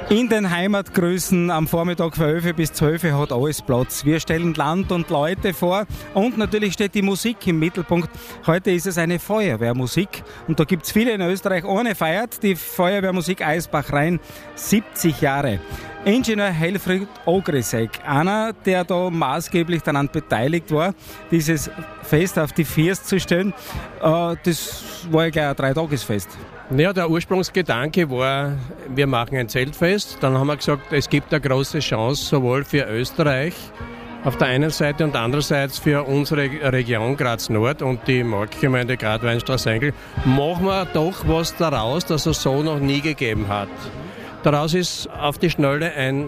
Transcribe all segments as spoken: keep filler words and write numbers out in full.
In den Heimatgrüßen am Vormittag von elf bis zwölf hat alles Platz. Wir stellen Land und Leute vor und natürlich steht die Musik im Mittelpunkt. Heute ist es eine Feuerwehrmusik und da gibt es viele in Österreich. Eine feiert die Feuerwehrmusik Eisbach-Rhein siebzig Jahre. Ingenieur Helfried Ogrisek, einer, der da maßgeblich daran beteiligt war, dieses Fest auf die First zu stellen. Äh, das war ja gleich ein Dreitagesfest. Ja, der Ursprungsgedanke war, wir machen ein Zeltfest. Dann haben wir gesagt, es gibt eine große Chance, sowohl für Österreich auf der einen Seite und andererseits für unsere Region Graz Nord und die Marktgemeinde Grat-Weinstraße-Engel. Machen wir doch was daraus, das es so noch nie gegeben hat. Daraus ist auf die Schnelle ein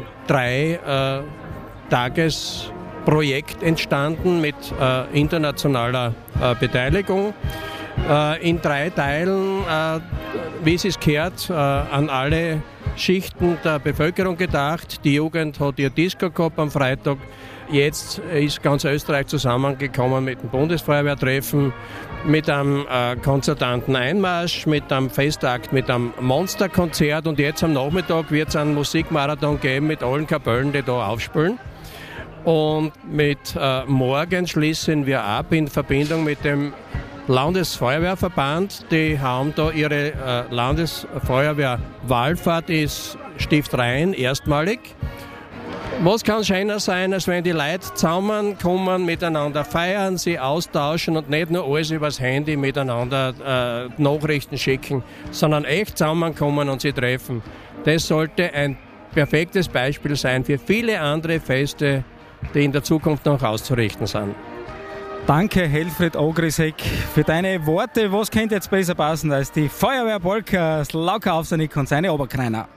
drei-Tages-Projekt entstanden mit äh, internationaler äh, Beteiligung. Äh, in drei Teilen, äh, wie es ist gehört, äh, an alle Schichten der Bevölkerung gedacht. Die Jugend hat ihr Disco gehabt am Freitag. Jetzt ist ganz Österreich zusammengekommen mit dem Bundesfeuerwehrtreffen, mit einem äh, konzertanten Einmarsch, mit einem Festakt, mit einem Monsterkonzert und jetzt am Nachmittag wird es einen Musikmarathon geben mit allen Kapellen, die da aufspielen. Und mit äh, morgen schließen wir ab in Verbindung mit dem Landesfeuerwehrverband. Die haben da ihre äh, Landesfeuerwehrwallfahrt ist Stift Rhein erstmalig. Was kann schöner sein, als wenn die Leute zusammenkommen, miteinander feiern, sie austauschen und nicht nur alles übers Handy miteinander äh, Nachrichten schicken, sondern echt zusammenkommen und sie treffen. Das sollte ein perfektes Beispiel sein für viele andere Feste, die in der Zukunft noch auszurichten sind. Danke, Helfried Ogrisek, für deine Worte. Was könnte jetzt besser passen als die Feuerwehrpolka, Slauka Aufsanik und seine Oberkreiner?